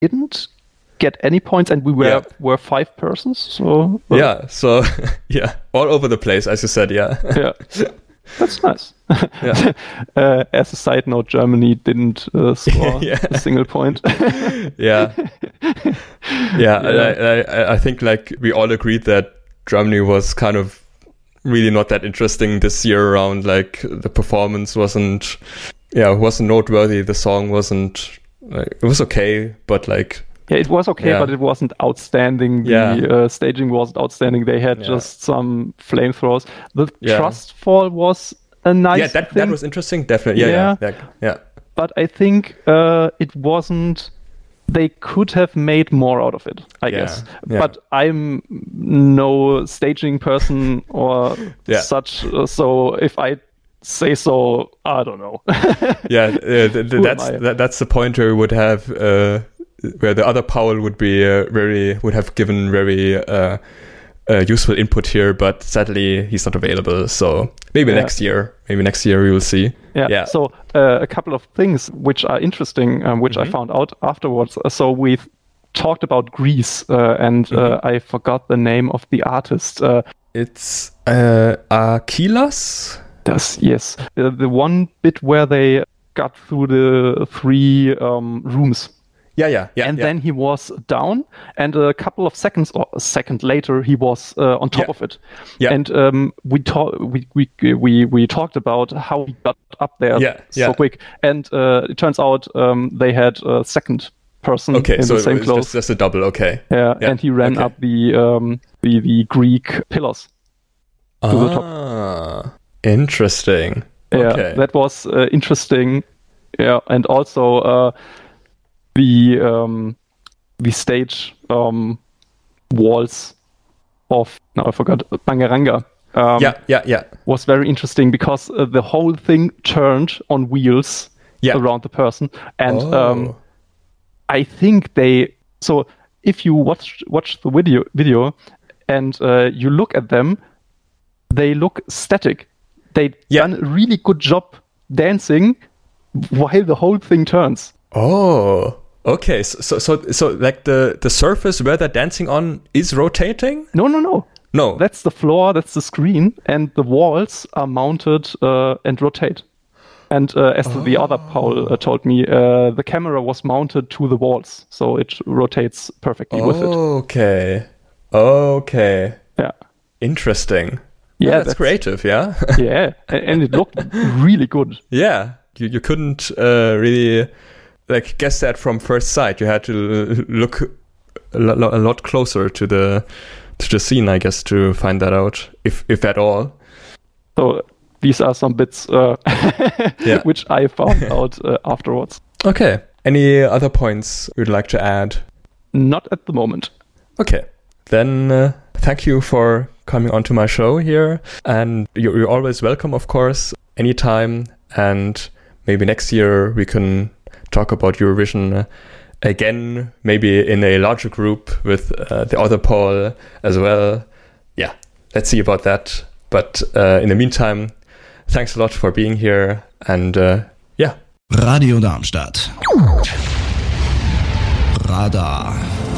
didn't get any points, and we were 5 persons. So all over the place, as you said. Yeah. That's nice. As a side note, Germany didn't score a single point. I think like we all agreed that Germany was kind of really not that interesting this year around. Like the performance wasn't noteworthy. The song wasn't. It was okay, but like. Yeah, it was okay, but it wasn't outstanding. The staging wasn't outstanding. They had just some flamethrowers. The Trust Fall was a nice thing. That was interesting, definitely. Yeah. But I think it wasn't... They could have made more out of it, I guess. Yeah. But I'm no staging person or such, so if I say so, I don't know. That's the point where we would have... where the other Paul would have given very useful input here, but sadly he's not available. So maybe next year we will see. Yeah. So a couple of things which are interesting, which I found out afterwards. So we've talked about Greece, and I forgot the name of the artist. It's Aquilas. Yes. The one bit where they got through the 3 rooms. And then he was down, and a couple of seconds or a second later, he was on top of it. Yeah. And we talked about how he got up there so quick, and it turns out they had a second person in the same clothes. Just a double. Okay. Yeah, and he ran up the Greek pillars to the top. Interesting. Yeah, that was interesting. Yeah, and also. The stage walls of I forgot Bangaranga. Was very interesting because the whole thing turned on wheels around the person, and I think they. So if you watch the video and you look at them, they look static. They done a really good job dancing while the whole thing turns. Oh, okay. So like the surface where they're dancing on is rotating? No. That's the floor, that's the screen, and the walls are mounted and rotate. And as the other Paul told me, the camera was mounted to the walls, so it rotates perfectly with it. Okay. Yeah. Interesting. Yeah, that's creative, yeah? Yeah, and it looked really good. Yeah, you couldn't really... like guess that from first sight. You had to look a lot closer to the scene, I guess, to find that out, if at all. So these are some bits which I found out afterwards. Okay. Any other points you'd like to add? Not at the moment. Okay. Then thank you for coming onto my show here, and you're always welcome, of course, anytime. And maybe next year we can talk about Eurovision again, maybe in a larger group with the other Paul as well. Yeah, let's see about that. But in the meantime, thanks a lot for being here, and Radio Darmstadt. Radar.